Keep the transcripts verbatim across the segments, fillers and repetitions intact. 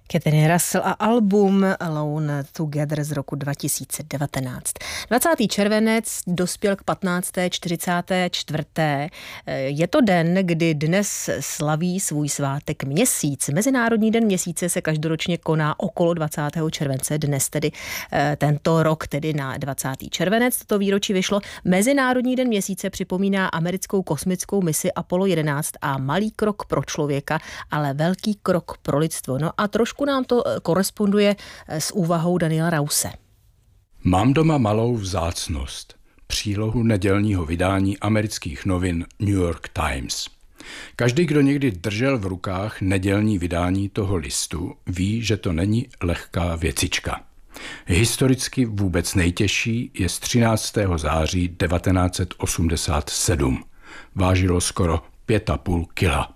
Catherine Russell a album Alone Together z roku dva tisíce devatenáct. dvacátý červenec dospěl k patnácté čtyřicáté čtvrté Je to den, kdy dnes slaví svůj svátek měsíc. Mezinárodní den měsíce se každoročně koná okolo dvacátého července. Dnes tedy tento rok, tedy na dvacátý červenec, toto výročí vyšlo. Mezinárodní den měsíce připomíná americkou kosmickou misi Apollo jedenáct a malý krok pro člověka, ale velký krok pro lidstvo. No a trošku nám to koresponduje s úvahou Daniela Rause. Mám doma malou vzácnost, přílohu nedělního vydání amerických novin New York Times. Každý, kdo někdy držel v rukách nedělní vydání toho listu, ví, že to není lehká věcička. Historicky vůbec nejtěžší je z třináctého září devatenáct set osmdesát sedm. Vážilo skoro pět a půl kila.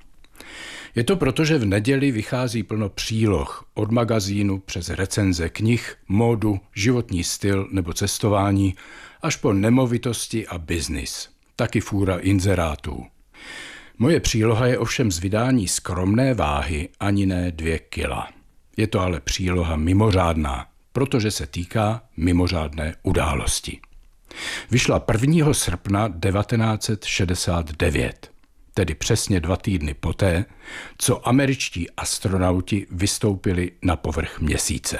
Je to proto, že v neděli vychází plno příloh od magazínu přes recenze knih, módu, životní styl nebo cestování až po nemovitosti a biznis. Taky fůra inzerátů. Moje příloha je ovšem z vydání skromné váhy ani ne dvě kila. Je to ale příloha mimořádná, protože se týká mimořádné události. Vyšla prvního srpna devatenáct set šedesát devět. Tedy přesně dva týdny poté, co američtí astronauti vystoupili na povrch měsíce.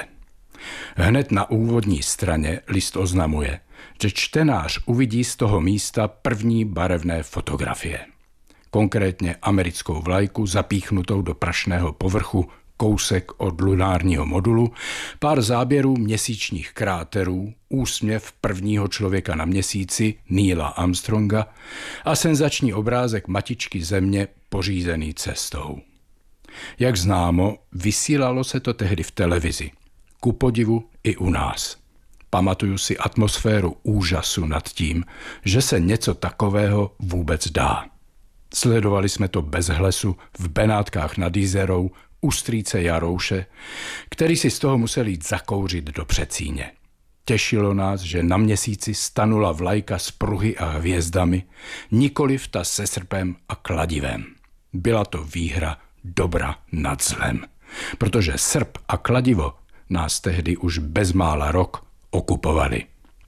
Hned na úvodní straně list oznamuje, že čtenář uvidí z toho místa první barevné fotografie. Konkrétně americkou vlajku zapíchnutou do prašného povrchu, kousek od lunárního modulu, pár záběrů měsíčních kráterů, úsměv prvního člověka na měsíci Neila Armstronga a senzační obrázek matičky Země pořízený cestou. Jak známo, vysílalo se to tehdy v televizi. Ku podivu i u nás. Pamatuju si atmosféru úžasu nad tím, že se něco takového vůbec dá. Sledovali jsme to bez hlesu v Benátkách nad Jizerou u strýce Jarouše, který si z toho musel jít zakouřit do Přecíně. Těšilo nás, že na měsíci stanula vlajka s pruhy a hvězdami, nikoliv ta se srpem a kladivem. Byla to výhra dobra nad zlem, protože srp a kladivo nás tehdy už bezmála rok okupovali.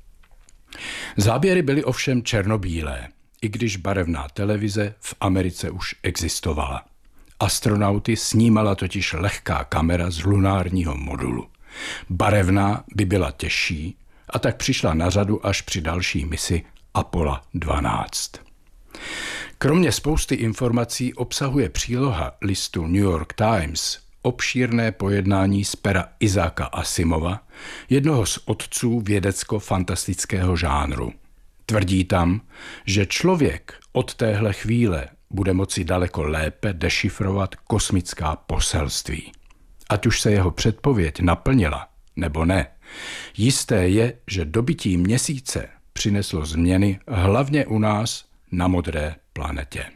Záběry byly ovšem černobílé, i když barevná televize v Americe už existovala. Astronauty snímala totiž lehká kamera z lunárního modulu. Barevná by byla těžší a tak přišla na řadu až při další misi Apollo dvanáct. Kromě spousty informací obsahuje příloha listu New York Times obšírné pojednání z pera Izáka Asimova, jednoho z otců vědecko-fantastického žánru. Tvrdí tam, že člověk od téhle chvíle bude moci daleko lépe dešifrovat kosmická poselství. Ať už se jeho předpověď naplnila, nebo ne, jisté je, že dobytí měsíce přineslo změny hlavně u nás na modré planetě.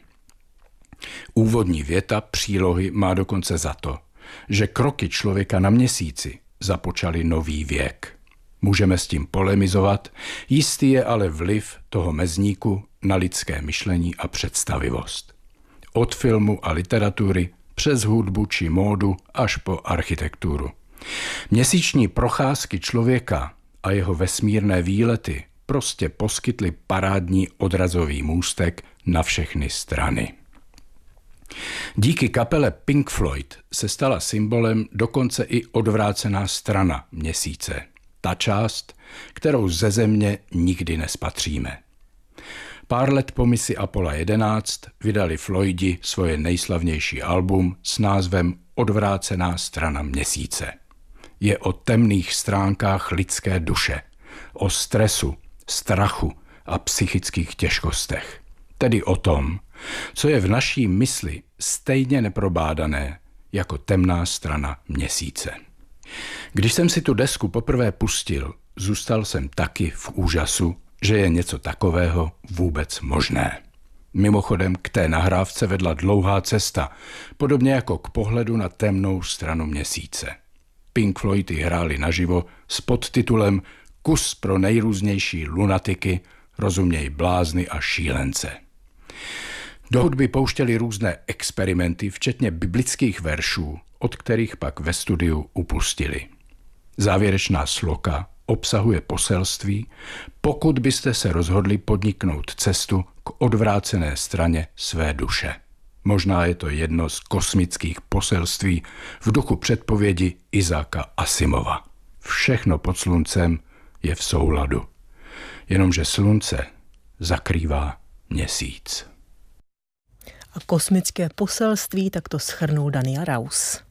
Úvodní věta přílohy má dokonce za to, že kroky člověka na měsíci započaly nový věk. Můžeme s tím polemizovat, jistý je ale vliv toho mezníku na lidské myšlení a představivost. Od filmu a literatury přes hudbu či módu až po architekturu. Měsíční procházky člověka a jeho vesmírné výlety prostě poskytly parádní odrazový můstek na všechny strany. Díky kapele Pink Floyd se stala symbolem dokonce i odvrácená strana měsíce. Ta část, kterou ze Země nikdy nespatříme. Pár let po misi Apollo jedenáct vydali Floydi svoje nejslavnější album s názvem Odvrácená strana měsíce. Je o temných stránkách lidské duše, o stresu, strachu a psychických těžkostech. Tedy o tom, co je v naší mysli stejně neprobádané jako temná strana měsíce. Když jsem si tu desku poprvé pustil, zůstal jsem taky v úžasu, že je něco takového vůbec možné. Mimochodem k té nahrávce vedla dlouhá cesta, podobně jako k pohledu na temnou stranu měsíce. Pink Floyd hráli naživo s podtitulem Kus pro nejrůznější lunatiky, rozuměj blázny a šílence. Do hudby pouštěli různé experimenty, včetně biblických veršů, od kterých pak ve studiu upustili. Závěrečná sloka obsahuje poselství, pokud byste se rozhodli podniknout cestu k odvrácené straně své duše. Možná je to jedno z kosmických poselství v duchu předpovědi Izáka Asimova. Všechno pod sluncem je v souladu, jenomže slunce zakrývá měsíc. A kosmické poselství takto shrnul Daniel Raus.